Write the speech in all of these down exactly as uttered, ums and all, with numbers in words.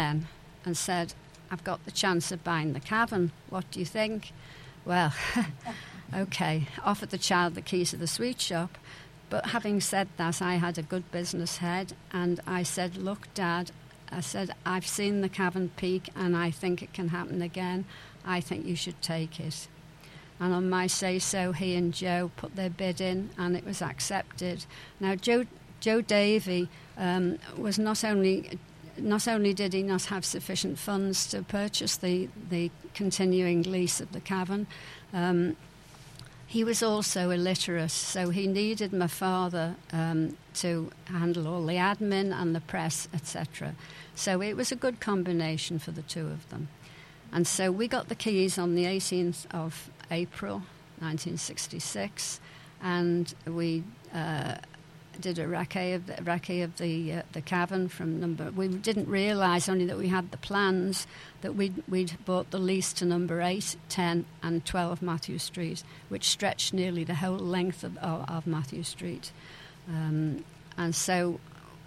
ten and said, I've got the chance of buying the cavern. What do you think? Well, OK, offered the child the keys to the sweet shop. But having said that, I had a good business head, and I said, look, Dad, I said, I've seen the Cavern Peak, and I think it can happen again. I think you should take it. And on my say-so, he and Joe put their bid in, and it was accepted. Now, Joe, Joe Davey um, was not only... Not only did he not have sufficient funds to purchase the, the continuing lease of the cavern, um, he was also illiterate, so he needed my father um, to handle all the admin and the press, et cetera. So it was a good combination for the two of them. And so we got the keys on the eighteenth of April, nineteen sixty-six, and we... Uh, did a recce of the, recce of the uh, the cavern from number... We didn't realise only that we had the plans, that we'd, we'd bought the lease to number eight, ten and twelve Matthew Street, which stretched nearly the whole length of, of, of Matthew Street. Um, and so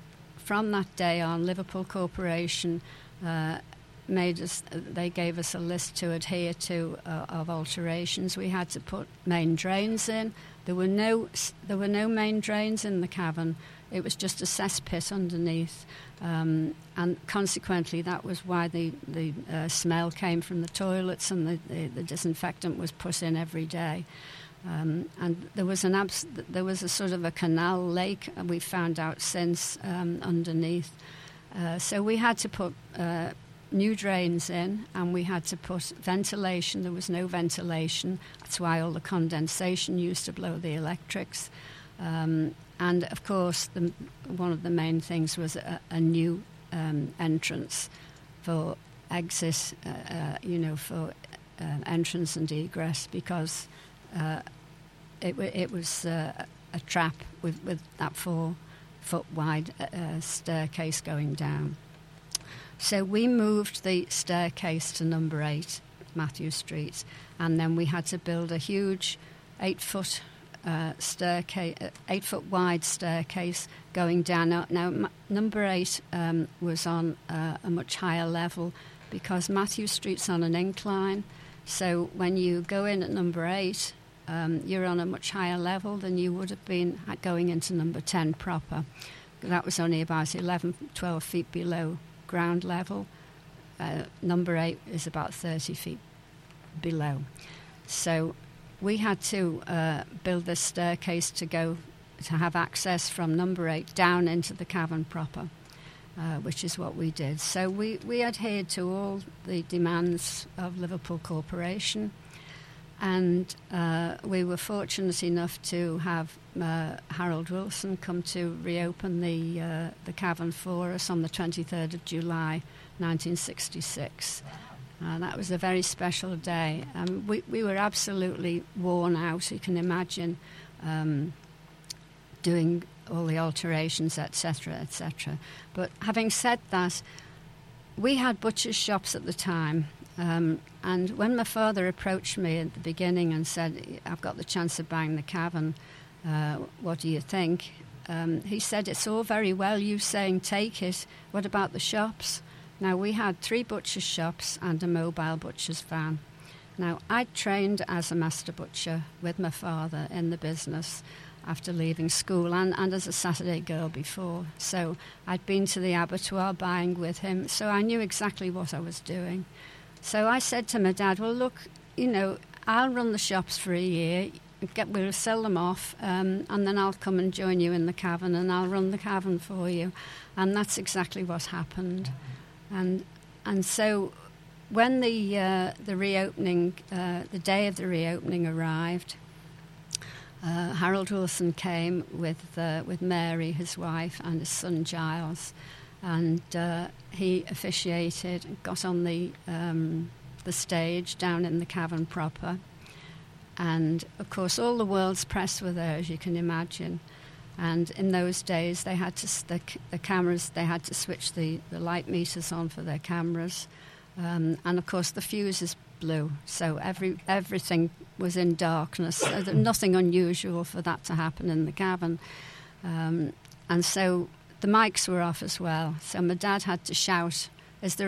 from that day on, Liverpool Corporation uh, made us... They gave us a list to adhere to uh, of alterations. We had to put main drains in. There were no there were no main drains in the cavern. It was just a cesspit underneath, um, and consequently that was why the the uh, smell came from the toilets, and the, the, the disinfectant was put in every day. Um, and there was an abs- there was a sort of a canal lake, and we found out since um, underneath. Uh, so we had to put Uh, new drains in, and we had to put ventilation. There was no ventilation. That's why all the condensation used to blow the electrics. Um, and, of course, the, one of the main things was a, a new um, entrance for exit, uh, uh, you know, for uh, entrance and egress, because uh, it, it was uh, a trap with, with that four-foot wide uh, staircase going down. So we moved the staircase to number eight, Matthew Street, and then we had to build a huge eight-foot uh, staircase, uh, eight-foot wide staircase going down. Now, now m- number eight um, was on uh, a much higher level because Matthew Street's on an incline. So when you go in at number eight, um, you're on a much higher level than you would have been going into number ten proper. That was only about eleven, twelve feet below ground level. Uh, number eight is about thirty feet below. So we had to uh, build this staircase to go to have access from number eight down into the cavern proper, uh, which is what we did. So we, we adhered to all the demands of Liverpool Corporation, and uh, we were fortunate enough to have uh, Harold Wilson come to reopen the uh, the cavern for us on the twenty-third of July, nineteen sixty-six. And that was a very special day. Um, we, we were absolutely worn out, you can imagine, um, doing all the alterations, et cetera, et cetera. But having said that, we had butcher's shops at the time. Um, and when my father approached me at the beginning and said, I've got the chance of buying the cavern, uh, what do you think? Um, he said, it's all very well you saying take it. What about the shops? Now, we had three butcher's shops and a mobile butcher's van. Now, I'd trained as a master butcher with my father in the business after leaving school, and, and as a Saturday girl before. So I'd been to the abattoir buying with him, so I knew exactly what I was doing. So I said to my dad, well, look, you know, I'll run the shops for a year, get, we'll sell them off, um, and then I'll come and join you in the cavern, and I'll run the cavern for you. And that's exactly what happened. And and so when the uh, the reopening, uh, the day of the reopening arrived, uh, Harold Wilson came with uh, with Mary, his wife, and his son Giles, and uh, he officiated and got on the um, the stage down in the cavern proper. And of course, all the world's press were there, as you can imagine. And in those days, they had to the, the cameras. They had to switch the, the light meters on for their cameras, um, and of course the fuses blew. So every everything was in darkness. Uh, nothing unusual for that to happen in the cavern, um, and so the mics were off as well. So my dad had to shout, "Is there